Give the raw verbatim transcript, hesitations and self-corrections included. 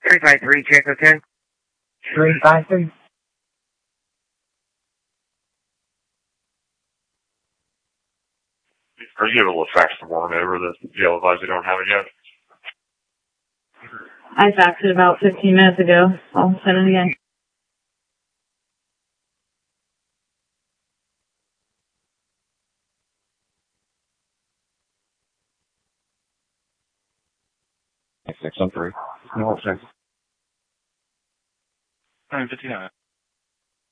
three five three, Chaco ten. three five three. Are you able to fax the warrant over that jail advisor don't have it yet? I faxed it about fifteen minutes ago. I'll send it again. six one three. No, six. nine fifty-nine.